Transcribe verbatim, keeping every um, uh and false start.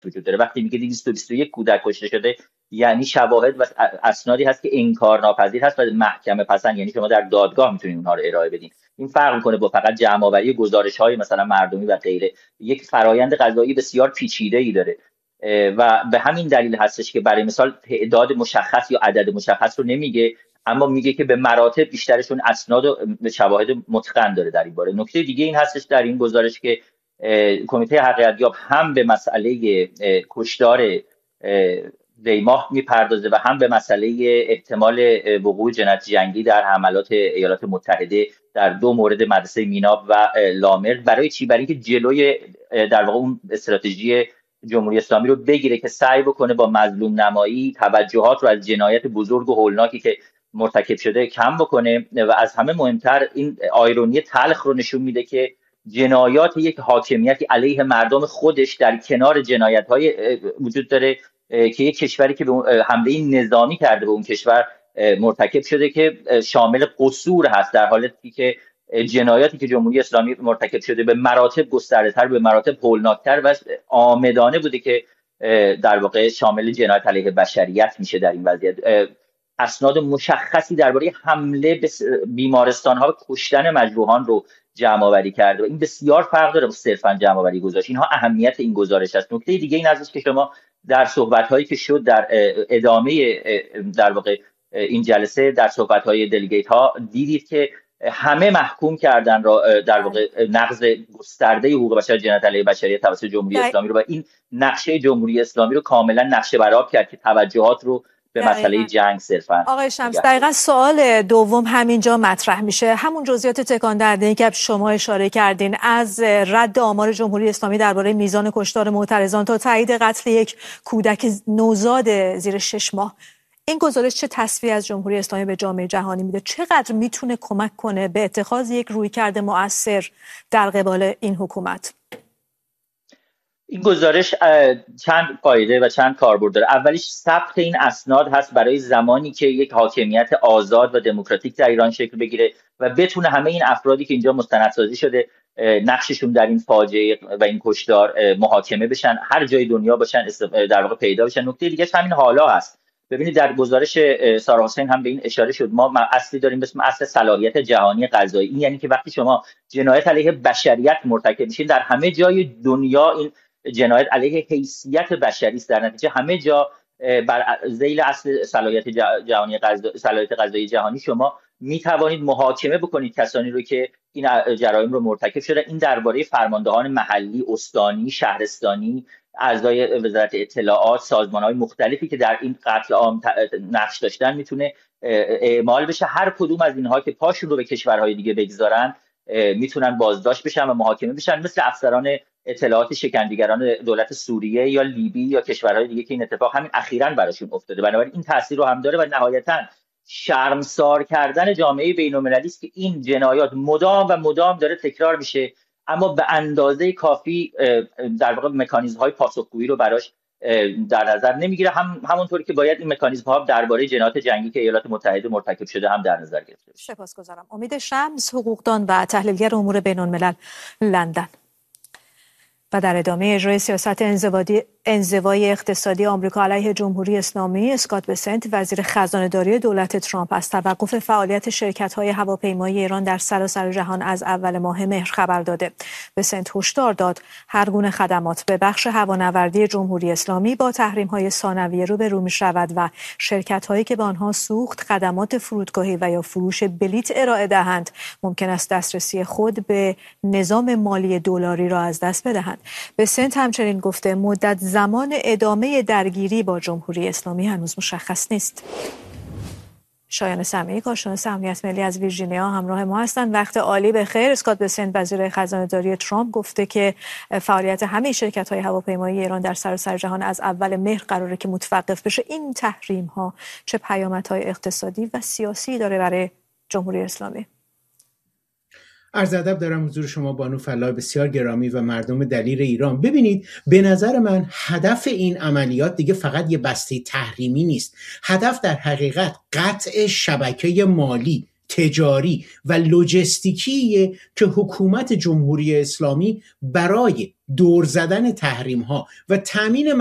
وجود داره. وقتی میگه دویست و بیست و یک کودک کشته شده یعنی شواهد و اسنادی هست که انکار ناپذیر هست و محکمه پسند، یعنی شما در دادگاه میتونید اونها رو ارائه بدین. این فرق میکنه با فقط جمع آوری گزارش‌های مثلا مردمی و غیره. یک فرایند قضایی بسیار پیچیده‌ای داره و به همین دلیل هستش که برای مثال تعداد مشخص یا عدد مشخص رو نمیگه، اما میگه که به مراتب بیشترشون اسناد و شواهد متقن داره در این باره. نکته دیگه این هستش در این گزارش که کمیته حقیقت‌یاب هم به مسئله کشتار دیماه میپردازه و هم به مسئله احتمال وقوع جنایت جنگی در حملات ایالات متحده در دو مورد مدرسه میناب و لامر. برای چی؟ برای اینکه جلوی در واقع اون استراتژی جمهوری اسلامی رو بگیره که سعی بکنه با مظلوم نمایی توجهات رو از جنایت بزرگ و هولناکی که مرتکب شده کم بکنه. و از همه مهمتر این آیرونی تلخ رو نشون میده که جنایات یک حاکمیتی علیه مردم خودش در کنار جنایت‌های وجود داره که یک کشوری که به حمله نظامی کرده به اون کشور مرتکب شده که شامل قصور هست، در حالی که جنایاتی که جمهوری اسلامی مرتکب شده به مراتب گسترده‌تر، به مراتب هولناکتر و عامدانه بوده که در واقع شامل جنایت علیه بشریت میشه. در این وضعیت اسناد مشخصی درباره حمله به بیمارستان‌ها و کشتن مجروحان رو جمع آوری کرده و این بسیار فرق داره با صرفاً جمع آوری گزارش. اینها اهمیت این گزارش است. نکته دیگه این است که شما در صحبت‌هایی که شد در ادامه در واقع این جلسه در صحبت‌های دلیگیت ها دیدید که همه محکوم کردن را در واقع نقض گسترده حقوق بشر، جنایت علیه بشریت توسط جمهوری اسلامی رو و این نقشه جمهوری اسلامی رو کاملا نقشه برآب کرد که توجهات رو به مسئله جنگ صرفا. آقای شمس دقیقاً سوال دوم همینجا مطرح میشه، همون جزئیات تکان دهنده که شما اشاره کردین از رد آمار جمهوری اسلامی درباره میزان کشتار معترضان تا تایید قتل یک کودک نوزاد زیر شش ماه. این گزارش چه تصویری از جمهوری اسلامی به جامعه جهانی میده؟ چقدر میتونه کمک کنه به اتخاذ یک رویکرد مؤثر در قبال این حکومت؟ این گزارش چند فایده و چند کاربرد داره. اولیش ثبت این اسناد هست برای زمانی که یک حاکمیت آزاد و دموکراتیک در ایران شکل بگیره و بتونه همه این افرادی که اینجا مستندسازی شده نقششون در این فاجعه و این کشتار محاکمه بشن، هر جای دنیا باشن در واقع پیدا بشن. نکته دیگه همین حالا هست. ببینید در گزارش سارا حسین هم به این اشاره شد. ما اصلی داریم به اسم اصل صلاحیت جهانی قضایی. این یعنی که وقتی شما جنایت علیه بشریت مرتکب میشین در همه جای دنیا این جنایت علیه حیثیت بشری است، در نتیجه همه جا بر ذیل اصل صلاحیت جهانی قضایی صلاحیت قضایی جهانی شما می توانید محاکمه بکنید کسانی رو که این جرایم رو مرتکب شده. این درباره فرماندهان محلی، استانی، شهرستانی، اعضای وزارت اطلاعات، سازمان‌های مختلفی که در این قتل عام نقش داشتن میتونه اعمال بشه. هر کدوم از اینها که پاشون رو به کشورهای دیگه بگذارن میتونن بازداشت بشن و محاکمه بشن، مثل افسران اطلاعات شکنجهگران دولت سوریه یا لیبی یا کشورهای دیگه که این اتفاق همین اخیراً براشون افتاده. بنابراین این تاثیر رو هم داره و نهایتاً شرمسار کردن جامعه بین‌المللی است که این جنایات مدام و مدام داره تکرار میشه، اما به اندازه کافی در واقع مکانیزم‌های پاسخگویی رو براش در نظر نمیگیره. هم همونطوری که باید این مکانیزم‌ها درباره جنایات جنگی که ایالات متحده مرتکب شده هم در نظر گرفته بشه. سپاسگزارم. امید شمس، حقوقدان و تحلیلگر امور بین‌الملل، لندن. و در ادامه اجرای سیاست انزوادی انزوای اقتصادی آمریکا علیه جمهوری اسلامی، اسکات بسنت وزیر خزانه‌داری دولت ترامپ از توقف فعالیت شرکت‌های هواپیمایی ایران در سراسر جهان از اول ماه مهر خبر داده. بسنت هشدار داد هر گونه خدمات به بخش هوانوردی جمهوری اسلامی با تحریم‌های ثانویه روبرو می‌شود و شرکت‌هایی که به آنها سوخت، خدمات فرودگاهی و یا فروش بلیط ارائه دهند ممکن است دسترسی خود به نظام مالی دلاری را از دست بدهند. بسنت همچنین گفته مدت زمان ادامه درگیری با جمهوری اسلامی هنوز مشخص نیست. شایان سمیعی، کارشناس امنیت ملی از ویرجینیا همراه ما هستند. وقت عالی بخیر. اسکات بسنت وزیر خزانه‌داری ترامپ گفته که فعالیت همه شرکت‌های هواپیمایی ایران در سراسر جهان از اول مهر قراره که متوقف بشه. این تحریم‌ها چه پیامدهای اقتصادی و سیاسی داره برای جمهوری اسلامی؟ عرض ادب دارم حضور شما بانو فلاح بسیار گرامی و مردم دلیر ایران. ببینید، به نظر من هدف این عملیات دیگه فقط یه بسته تحریمی نیست. هدف در حقیقت قطع شبکه مالی، تجاری و لوجستیکیه که حکومت جمهوری اسلامی برای دور زدن تحریم ها و تامین